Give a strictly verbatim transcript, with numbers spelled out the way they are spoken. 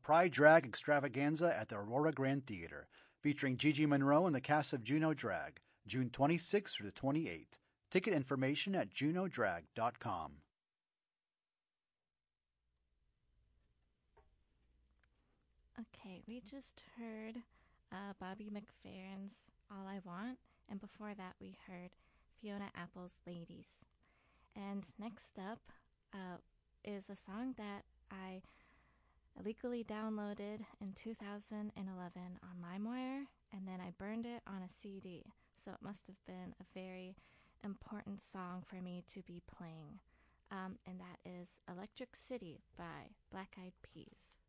Pride Drag Extravaganza at the Aurora Grand Theater, featuring Gigi Monroe and the cast of Juno Drag, June twenty-sixth through the twenty-eighth. Ticket information at juno drag dot com. Okay, we just heard uh, Bobby McFerrin's All I Want, and before that we heard Fiona Apple's Ladies. And next up uh, is a song that I illegally downloaded in two thousand eleven on LimeWire, and then I burned it on a C D, so it must have been a very important song for me to be playing. Um, and that is Electric City by Black Eyed Peas.